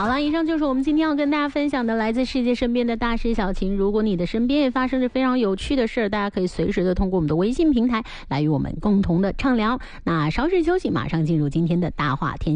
好了，以上就是我们今天要跟大家分享的来自世界身边的大事小情。如果你的身边也发生着非常有趣的事儿，大家可以随时的通过我们的微信平台来与我们共同的畅聊。那稍事休息，马上进入今天的大话天下。